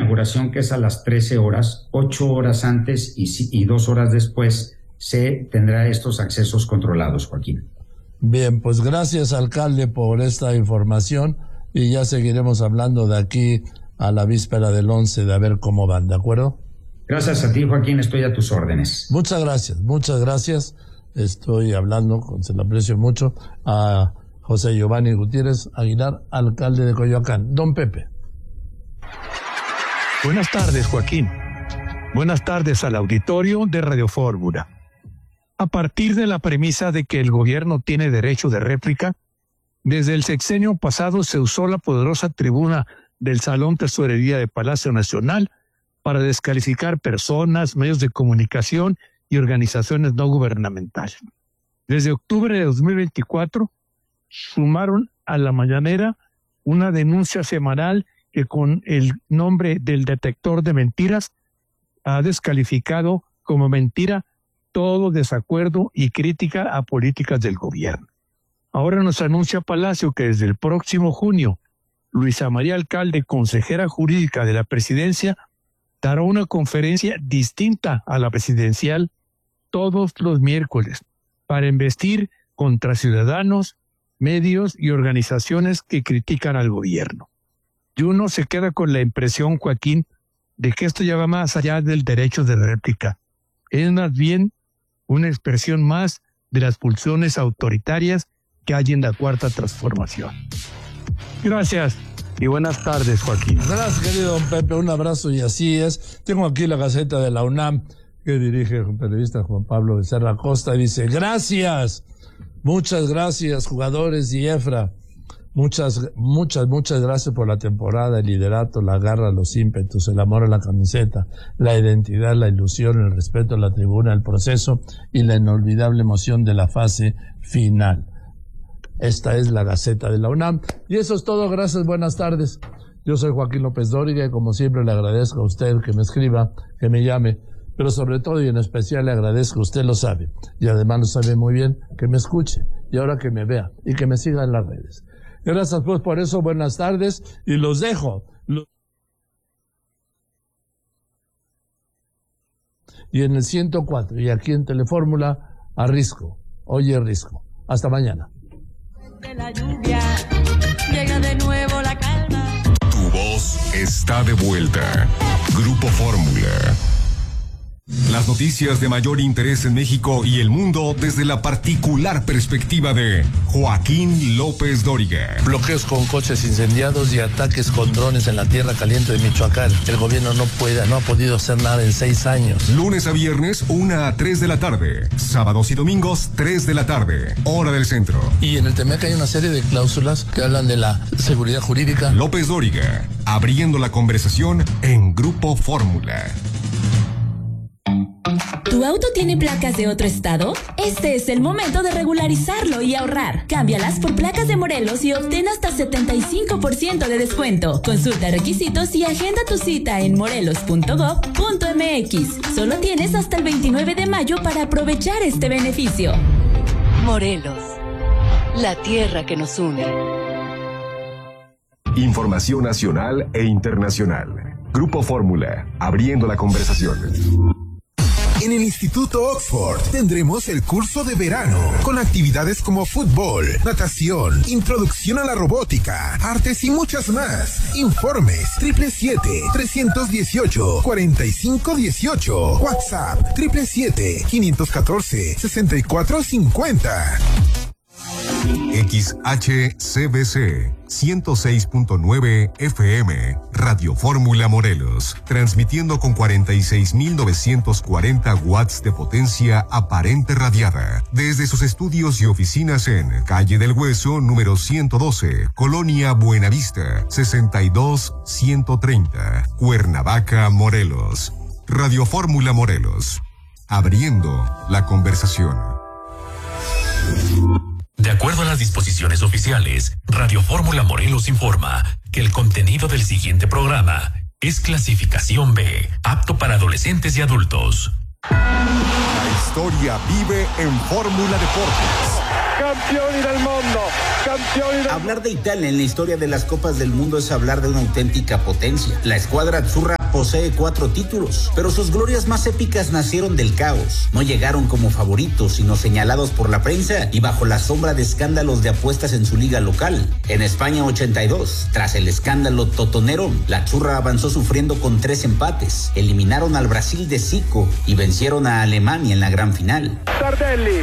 inauguración, que es a las 13 horas, 8 horas antes y 2 horas después se tendrá estos accesos controlados, Joaquín. Bien, pues gracias, alcalde, por esta información y ya seguiremos hablando de aquí a la víspera del 11 de a ver cómo van, ¿de acuerdo? Gracias a ti, Joaquín, estoy a tus órdenes. Muchas gracias. Estoy hablando, se lo aprecio mucho, a José Giovanni Gutiérrez Aguilar, alcalde de Coyoacán. Don Pepe. Buenas tardes, Joaquín. Buenas tardes al auditorio de Radio Fórmula. A partir de la premisa de que el gobierno tiene derecho de réplica, desde el sexenio pasado se usó la poderosa tribuna del Salón Tesorería de Palacio Nacional para descalificar personas, medios de comunicación y organizaciones no gubernamentales. Desde octubre de 2024 sumaron a la mañanera una denuncia semanal que con el nombre del detector de mentiras ha descalificado como mentira todo desacuerdo y crítica a políticas del gobierno. Ahora nos anuncia Palacio que desde el próximo junio, Luisa María Alcalde, consejera jurídica de la presidencia, dará una conferencia distinta a la presidencial todos los miércoles para embestir contra ciudadanos, medios y organizaciones que critican al gobierno. Y uno se queda con la impresión, Joaquín, de que esto ya va más allá del derecho de réplica. Es más bien una expresión más de las pulsiones autoritarias que hay en la Cuarta Transformación. Gracias y buenas tardes, Joaquín. Gracias, querido don Pepe, un abrazo y así es. Tengo aquí la Gaceta de la UNAM que dirige el periodista Juan Pablo Becerra Costa y dice: gracias, muchas gracias, jugadores y Efra. Muchas gracias por la temporada, el liderato, la garra, los ímpetus, el amor a la camiseta, la identidad, la ilusión, el respeto a la tribuna, el proceso y la inolvidable emoción de la fase final. Esta es la Gaceta de la UNAM. Y eso es todo, gracias, buenas tardes. Yo soy Joaquín López Dóriga y como siempre le agradezco a usted que me escriba, que me llame, pero sobre todo y en especial le agradezco, usted lo sabe, y además lo sabe muy bien, que me escuche y ahora que me vea y que me siga en las redes. Gracias pues por eso, buenas tardes y los dejo. Y en el 104 y aquí en Telefórmula a Risco. Oye Risco, hasta mañana. De la lluvia, llega de nuevo la calma. Tu voz está de vuelta. Grupo Fórmula. Las noticias de mayor interés en México y el mundo desde la particular perspectiva de Joaquín López Dóriga. Bloqueos con coches incendiados y ataques con drones en la tierra caliente de Michoacán. El gobierno no ha podido hacer nada en 6 años. Lunes a viernes, 1 a 3 de la tarde. Sábados y domingos, 3 de la tarde. Hora del centro. Y en el TEMEC hay una serie de cláusulas que hablan de la seguridad jurídica. López Dóriga, abriendo la conversación en Grupo Fórmula. ¿Tu auto tiene placas de otro estado? Este es el momento de regularizarlo y ahorrar. Cámbialas por placas de Morelos y obtén hasta 75% de descuento. Consulta requisitos y agenda tu cita en morelos.gov.mx. Solo tienes hasta el 29 de mayo para aprovechar este beneficio. Morelos, la tierra que nos une. Información nacional e internacional. Grupo Fórmula, abriendo la conversación. En el Instituto Oxford tendremos el curso de verano con actividades como fútbol, natación, introducción a la robótica, artes y muchas más. Informes 777-318-4518. WhatsApp 777-514-6450. XHCBC 106.9 FM, Radio Fórmula Morelos, transmitiendo con 46.940 watts de potencia aparente radiada, desde sus estudios y oficinas en Calle del Hueso, número 112, Colonia Buenavista, 62130, Cuernavaca, Morelos. Radio Fórmula Morelos, abriendo la conversación. De acuerdo a las disposiciones oficiales, Radio Fórmula Morelos informa que el contenido del siguiente programa es clasificación B, apto para adolescentes y adultos. La historia vive en Fórmula Deportes. Campioni del mundo, campioni del... Hablar de Italia en la historia de las Copas del Mundo es hablar de una auténtica potencia. La escuadra azzurra posee 4 títulos, pero sus glorias más épicas nacieron del caos. No llegaron como favoritos, sino señalados por la prensa y bajo la sombra de escándalos de apuestas en su liga local. En España 82, tras el escándalo totonero, la Churra avanzó sufriendo con 3 empates. Eliminaron al Brasil de Zico y vencieron a Alemania en la gran final. Tardelli.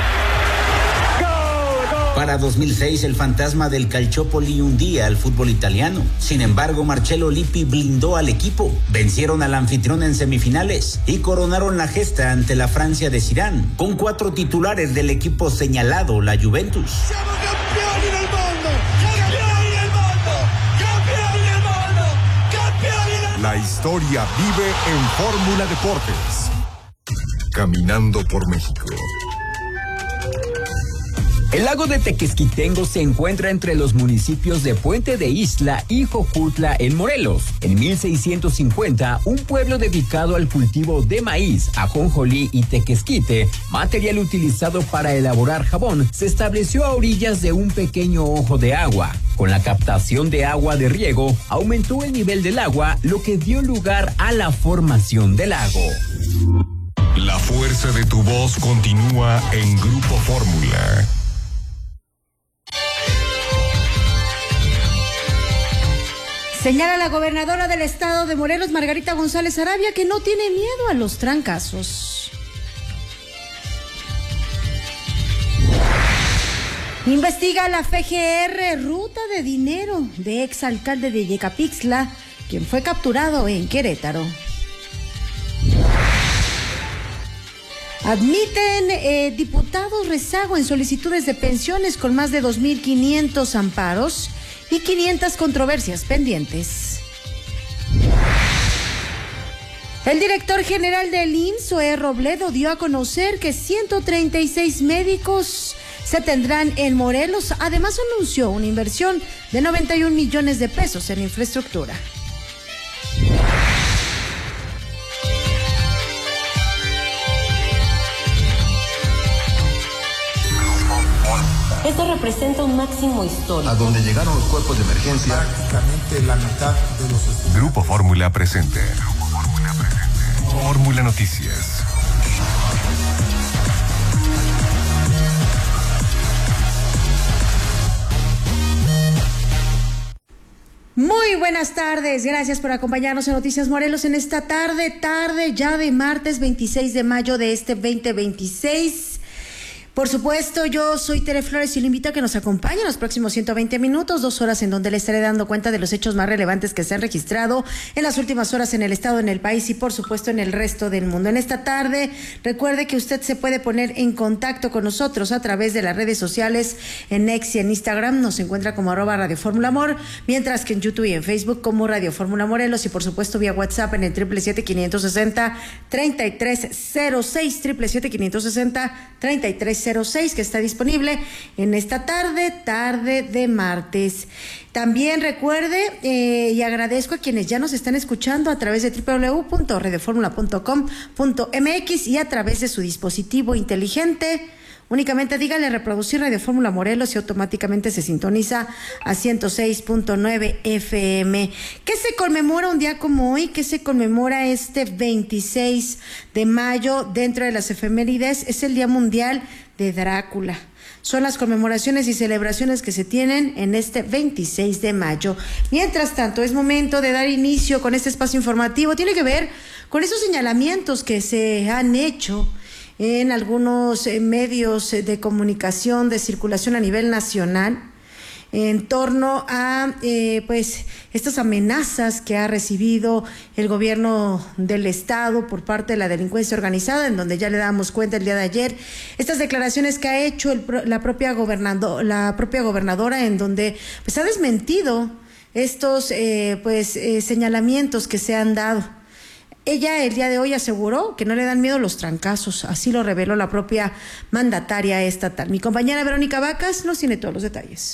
Para 2006, el fantasma del Calciopoli hundía al fútbol italiano. Sin embargo, Marcello Lippi blindó al equipo. Vencieron al anfitrión en semifinales y coronaron la gesta ante la Francia de Zidane, con 4 titulares del equipo señalado, la Juventus. ¡Siamo campioni del mondo! ¡Campioni del mondo! ¡Campioni del mondo! ¡Campioni del mundo! La historia vive en Fórmula Deportes. Caminando por México. El lago de Tequesquitengo se encuentra entre los municipios de Puente de Isla y Jojutla en Morelos. En 1650, un pueblo dedicado al cultivo de maíz, ajonjolí y tequesquite, material utilizado para elaborar jabón, se estableció a orillas de un pequeño ojo de agua. Con la captación de agua de riego, aumentó el nivel del agua, lo que dio lugar a la formación del lago. La fuerza de tu voz continúa en Grupo Fórmula. Señala la gobernadora del estado de Morelos, Margarita González Arabia, que no tiene miedo a los trancazos. Investiga la FGR ruta de dinero de exalcalde de Yecapixtla, quien fue capturado en Querétaro. Admiten diputados rezago en solicitudes de pensiones con más de 2.500 amparos y 500 controversias pendientes. El director general del IMSS, Zoé Robledo, dio a conocer que 136 médicos se tendrán en Morelos. Además, anunció una inversión de 91 millones de pesos en infraestructura. Esto representa un máximo histórico. A donde llegaron los cuerpos de emergencia. Prácticamente la mitad de los estudiantes. Grupo Fórmula presente. Fórmula Noticias. Muy buenas tardes, gracias por acompañarnos en Noticias Morelos en esta tarde ya de martes 26 de mayo de este 2026. Por supuesto, yo soy Tere Flores y le invito a que nos acompañe en los próximos 120 minutos, 2 horas en donde le estaré dando cuenta de los hechos más relevantes que se han registrado en las últimas horas en el estado, en el país y por supuesto en el resto del mundo. En esta tarde, recuerde que usted se puede poner en contacto con nosotros a través de las redes sociales, en X y en Instagram, nos encuentra como @Radio Fórmula Amor, mientras que en YouTube y en Facebook como Radio Fórmula Morelos y por supuesto vía WhatsApp en el 777-560-3306, 777-560-3306, que está disponible en esta tarde de martes. También recuerde y agradezco a quienes ya nos están escuchando a través de www.radioformula.com.mx y a través de su dispositivo inteligente. Únicamente dígale reproducir Radio Fórmula Morelos y automáticamente se sintoniza a 106.9 FM. ¿Qué se conmemora un día como hoy? ¿Qué se conmemora este 26 de mayo dentro de las efemérides? Es el Día Mundial de Drácula. Son las conmemoraciones y celebraciones que se tienen en este 26 de mayo. Mientras tanto, es momento de dar inicio con este espacio informativo. Tiene que ver con esos señalamientos que se han hecho en algunos medios de comunicación de circulación a nivel nacional en torno a pues estas amenazas que ha recibido el gobierno del estado por parte de la delincuencia organizada, en donde ya le damos cuenta el día de ayer, estas declaraciones que ha hecho la propia gobernadora, en donde pues ha desmentido estos señalamientos que se han dado. Ella el día de hoy aseguró que no le dan miedo los trancazos, así lo reveló la propia mandataria estatal. Mi compañera Verónica Vacas nos tiene todos los detalles.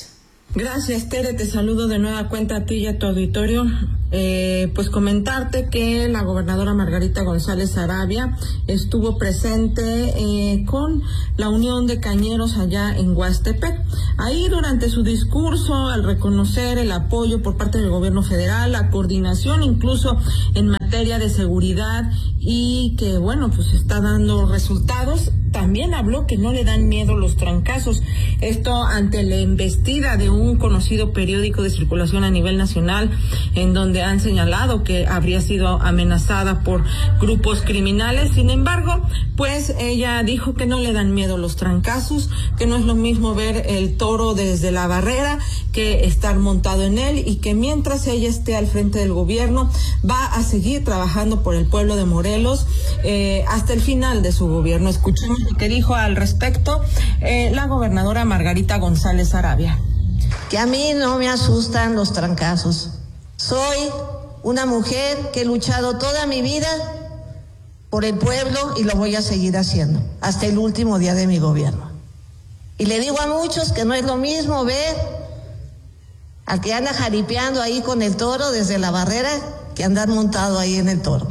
Gracias, Tere, te saludo de nueva cuenta a ti y a tu auditorio. Pues comentarte que la gobernadora Margarita González Arabia estuvo presente con la Unión de Cañeros allá en Huastepec. Ahí durante su discurso, al reconocer el apoyo por parte del gobierno federal, la coordinación incluso en materia de seguridad y que bueno, pues está dando resultados, también habló que no le dan miedo los trancazos. Esto ante la embestida de un conocido periódico de circulación a nivel nacional, en donde han señalado que habría sido amenazada por grupos criminales. Sin embargo, pues ella dijo que no le dan miedo los trancazos, que no es lo mismo ver el toro desde la barrera que estar montado en él, y que mientras ella esté al frente del gobierno va a seguir trabajando por el pueblo de Morelos hasta el final de su gobierno. Escuchemos lo que dijo al respecto la gobernadora Margarita González Arabia. Que a mí no me asustan los trancazos. Soy una mujer que he luchado toda mi vida por el pueblo y lo voy a seguir haciendo hasta el último día de mi gobierno. Y le digo a muchos que no es lo mismo ver al que anda jaripeando ahí con el toro desde la barrera que andar montado ahí en el toro.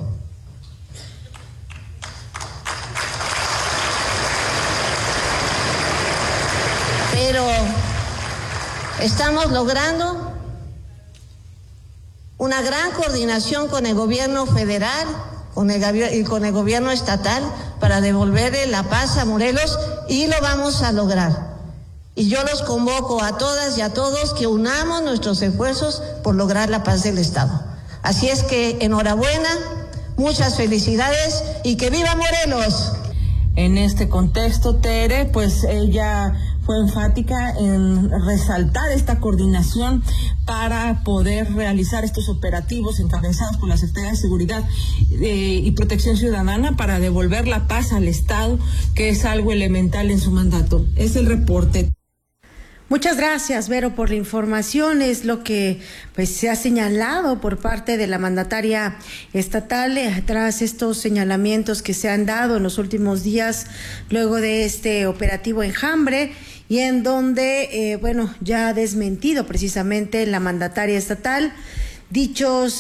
Pero estamos logrando una gran coordinación con el gobierno federal y con el gobierno estatal para devolverle la paz a Morelos, y lo vamos a lograr. Y yo los convoco a todas y a todos que unamos nuestros esfuerzos por lograr la paz del Estado. Así es que enhorabuena, muchas felicidades y que viva Morelos. En este contexto, Tere, pues ella fue enfática en resaltar esta coordinación para poder realizar estos operativos encabezados por la Secretaría de Seguridad y Protección Ciudadana para devolver la paz al Estado, que es algo elemental en su mandato. Es el reporte. Muchas gracias, Vero, por la información. Es lo que pues se ha señalado por parte de la mandataria estatal tras estos señalamientos que se han dado en los últimos días luego de este operativo Enjambre, y en donde ya ha desmentido precisamente la mandataria estatal dichos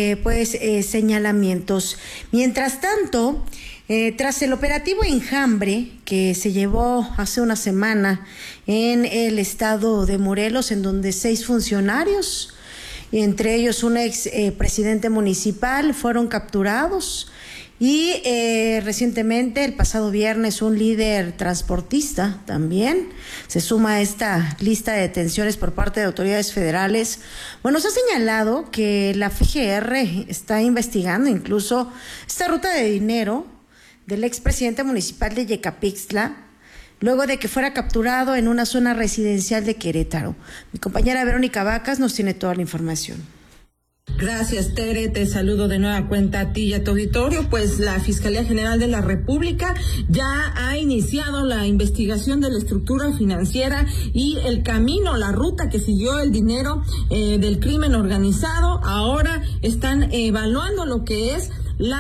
señalamientos. Mientras tanto, tras el operativo Enjambre que se llevó hace una semana en el estado de Morelos, en donde 6 funcionarios, y entre ellos un ex presidente municipal, fueron capturados, y recientemente, el pasado viernes, un líder transportista también se suma a esta lista de detenciones por parte de autoridades federales. Bueno, se ha señalado que la FGR está investigando incluso esta ruta de dinero del expresidente municipal de Yecapixtla, luego de que fuera capturado en una zona residencial de Querétaro. Mi compañera Verónica Vacas nos tiene toda la información. Gracias, Tere, te saludo de nueva cuenta a ti y a tu auditorio. Pues la Fiscalía General de la República ya ha iniciado la investigación de la estructura financiera y el camino, la ruta que siguió el dinero del crimen organizado. Ahora están evaluando lo que es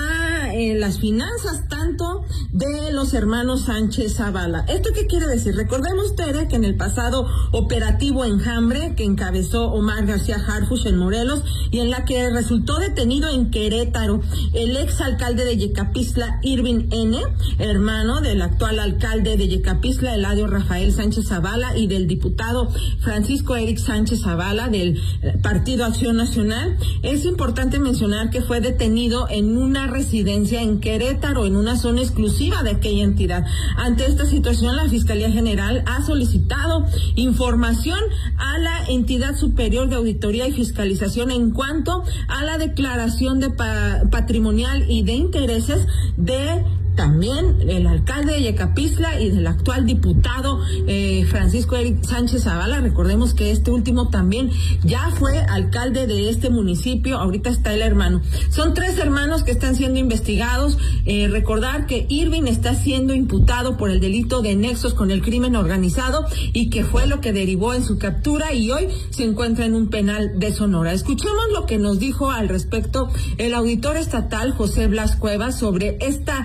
las finanzas tanto de los hermanos Sánchez Zavala. ¿Esto qué quiere decir? Recordemos, Tere, que en el pasado operativo Enjambre que encabezó Omar García Harfuch en Morelos, y en la que resultó detenido en Querétaro el exalcalde de Yecapixtla, Irving N., hermano del actual alcalde de Yecapixtla, Eladio Rafael Sánchez Zavala, y del diputado Francisco Eric Sánchez Zavala del Partido Acción Nacional. Es importante mencionar que fue detenido en una residencia en Querétaro, en una zona exclusiva de aquella entidad. Ante esta situación, la Fiscalía General ha solicitado información a la entidad superior de auditoría y fiscalización en cuanto a la declaración de patrimonial y de intereses de también el alcalde de Yecapixtla y del actual diputado Francisco Eric Sánchez Zavala. Recordemos que este último también ya fue alcalde de este municipio. Ahorita está el hermano. Son 3 hermanos que están siendo investigados. Recordar que Irving está siendo imputado por el delito de nexos con el crimen organizado, y que fue lo que derivó en su captura, y hoy se encuentra en un penal de Sonora. Escuchemos lo que nos dijo al respecto el auditor estatal José Blas Cuevas sobre esta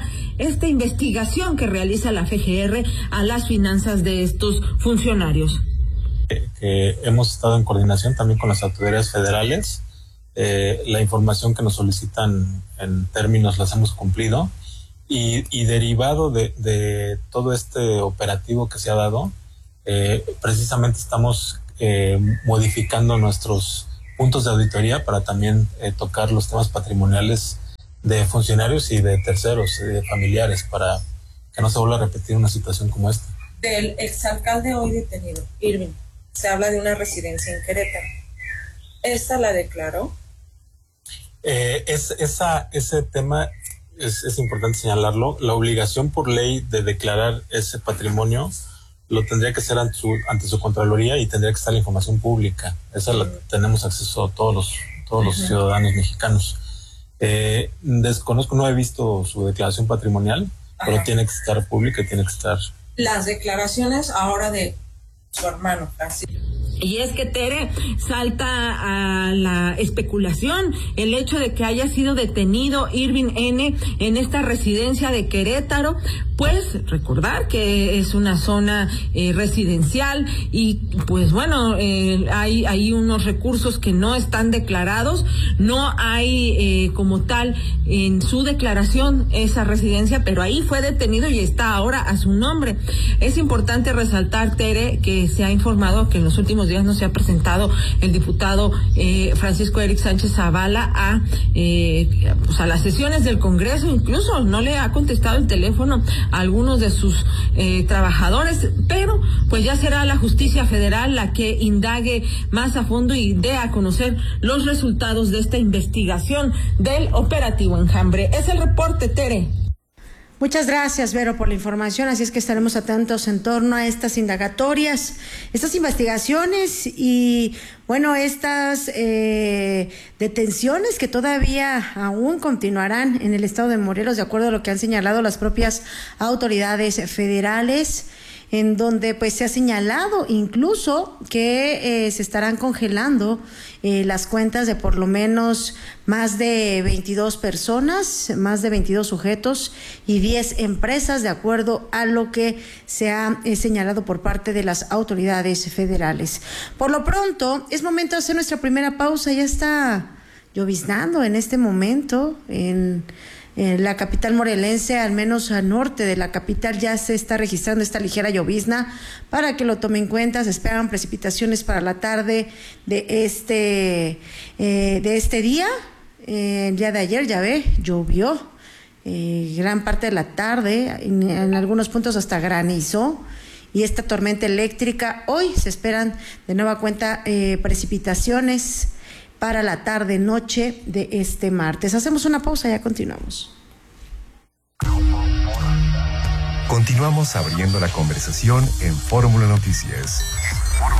investigación que realiza la FGR a las finanzas de estos funcionarios. Que que hemos estado en coordinación también con las autoridades federales. La información que nos solicitan en términos las hemos cumplido y derivado de todo este operativo que se ha dado, precisamente estamos modificando nuestros puntos de auditoría para también tocar los temas patrimoniales de funcionarios y de terceros, de familiares, para que no se vuelva a repetir una situación como esta. Del exalcalde hoy detenido, Irving, se habla de una residencia en Querétaro. ¿Esta la declaró? Ese tema es importante señalarlo. La obligación por ley de declarar ese patrimonio lo tendría que hacer ante su Contraloría y tendría que estar la información pública. Esa la tenemos acceso a todos los ciudadanos mexicanos. Desconozco, no he visto su declaración patrimonial, pero tiene que estar pública y tiene que estar. Las declaraciones ahora de su hermano, así. Y es que, Tere, salta a la especulación el hecho de que haya sido detenido Irving N. en esta residencia de Querétaro. Pues recordar que es una zona residencial y pues bueno, hay unos recursos que no están declarados, no hay como tal en su declaración esa residencia, pero ahí fue detenido y está ahora a su nombre. Es importante resaltar, Tere, que se ha informado que en los últimos días no se ha presentado el diputado Francisco Eric Sánchez Zavala a las sesiones del Congreso, incluso no le ha contestado el teléfono a algunos de sus trabajadores, pero pues ya será la justicia federal la que indague más a fondo y dé a conocer los resultados de esta investigación del operativo Enjambre. Es el reporte, Tere. Muchas gracias, Vero, por la información. Así es que estaremos atentos en torno a estas indagatorias, estas investigaciones y, bueno, estas detenciones que todavía aún continuarán en el estado de Morelos, de acuerdo a lo que han señalado las propias autoridades federales, en donde pues se ha señalado incluso que se estarán congelando las cuentas de por lo menos más de 22 personas, más de 22 sujetos y 10 empresas, de acuerdo a lo que se ha señalado por parte de las autoridades federales. Por lo pronto, es momento de hacer nuestra primera pausa. Ya está lloviznando en este momento en la capital morelense, al menos al norte de la capital, ya se está registrando esta ligera llovizna. Para que lo tomen en cuenta, se esperan precipitaciones para la tarde de este día. El día de ayer, ya ve, llovió gran parte de la tarde, en algunos puntos hasta granizó. Y esta tormenta eléctrica, hoy se esperan de nueva cuenta precipitaciones para la tarde-noche de este martes. Hacemos una pausa y ya continuamos. Continuamos abriendo la conversación en Fórmula Noticias.